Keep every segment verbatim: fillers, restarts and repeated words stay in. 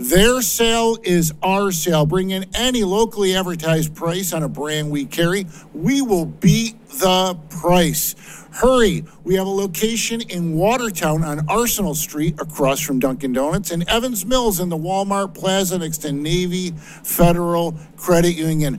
Their sale is our sale. Bring in any locally advertised price on a brand we carry. We will beat the price. Hurry. We have a location in Watertown on Arsenal Street across from Dunkin' Donuts, and Evans Mills in the Walmart Plaza next to Navy Federal Credit Union.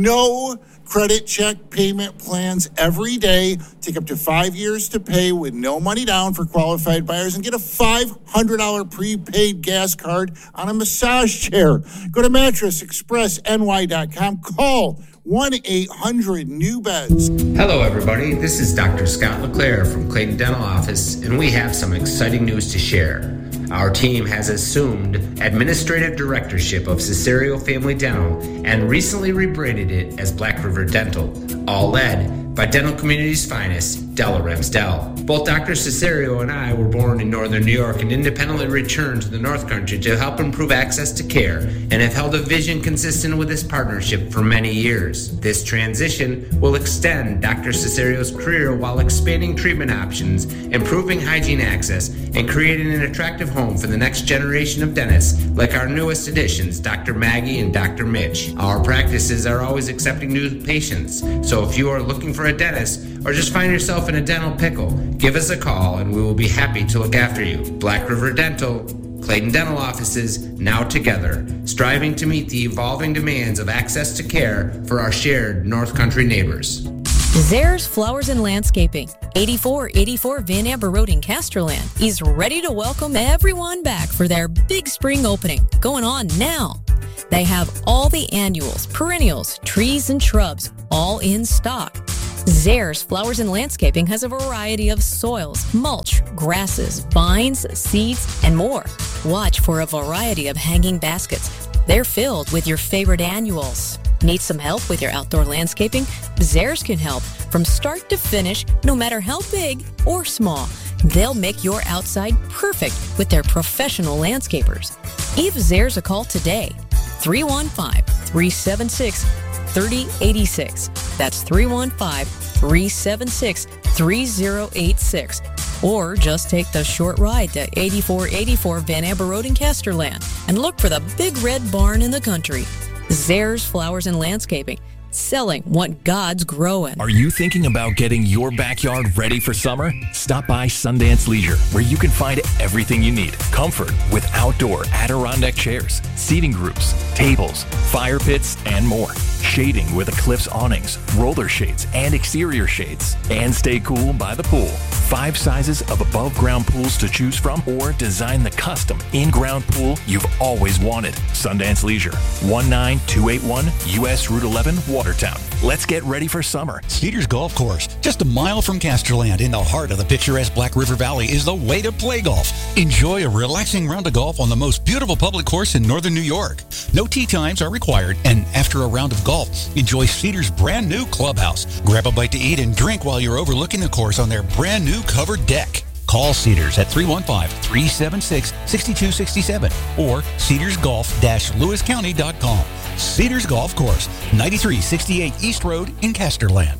No credit check payment plans every day. Take up to five years to pay with no money down for qualified buyers, and get a five hundred dollars prepaid gas card on a massage chair. Go to mattress express n y dot com. Call one eight hundred new beds. Hello, everybody. This is Doctor Scott LeClaire from Clayton Dental Office, and we have some exciting news to share. Our team has assumed administrative directorship of Cesario Family Dental and recently rebranded it as Black River Dental, all led by dental community's finest, Della Ramsdell. Both Doctor Cesario and I were born in northern New York and independently returned to the North Country to help improve access to care, and have held a vision consistent with this partnership for many years. This transition will extend Doctor Cesario's career while expanding treatment options, improving hygiene access, and creating an attractive home for the next generation of dentists like our newest additions, Doctor Maggie and Doctor Mitch. Our practices are always accepting new patients, so if you are looking for a dentist or just find yourself in a dental pickle, give us a call and we will be happy to look after you. Black River Dental, Clayton Dental Offices, now together, striving to meet the evolving demands of access to care for our shared North Country neighbors. Zares Flowers and Landscaping, eighty-four eighty-four Van Amber Road in Casterland, is ready to welcome everyone back for their big spring opening, going on now. They have all the annuals, perennials, trees, and shrubs, all in stock. Zares Flowers and Landscaping has a variety of soils, mulch, grasses, vines, seeds, and more. Watch for a variety of hanging baskets. They're filled with your favorite annuals. Need some help with your outdoor landscaping? Zares can help from start to finish, no matter how big or small. They'll make your outside perfect with their professional landscapers. Give Zares a call today. three one five, three seven six, three zero eight six. That's three one five, three seven six, three zero eight six. Or just take the short ride to eighty-four eighty-four Van Amber Road in Casterland and look for the big red barn in the country. Zares Flowers and Landscaping, selling what God's growing. Are you thinking about getting your backyard ready for summer? Stop by Sundance Leisure, where you can find everything you need. Comfort with outdoor Adirondack chairs, seating groups, tables, fire pits, and more. Shading with Eclipse awnings, roller shades, and exterior shades. And stay cool by the pool. Five sizes of above-ground pools to choose from, or design the custom in-ground pool you've always wanted. Sundance Leisure, one nine two eight one U S Route eleven, Watertown. Let's get ready for summer. Cedars Golf Course, just a mile from Casterland in the heart of the picturesque Black River Valley, is the way to play golf. Enjoy a relaxing round of golf on the most beautiful public course in northern New York. No tee times are required, and after a round of golf, enjoy Cedars' brand new clubhouse. Grab a bite to eat and drink while you're overlooking the course on their brand new covered deck. Call Cedars at three one five, three seven six, six two six seven or cedars golf dash lewis county dot com. Cedars Golf Course, ninety-three sixty-eight East Road in Casterland.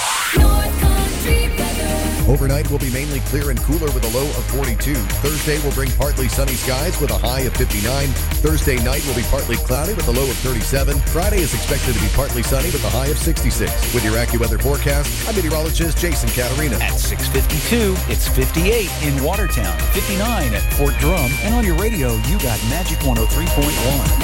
Overnight will be mainly clear and cooler with a low of forty-two. Thursday will bring partly sunny skies with a high of fifty-nine. Thursday night will be partly cloudy with a low of thirty-seven. Friday is expected to be partly sunny with a high of sixty-six. With your AccuWeather forecast, I'm meteorologist Jason Caterina. At six fifty-two, it's fifty-eight in Watertown, fifty-nine at Fort Drum, and on your radio, you got Magic one oh three point one.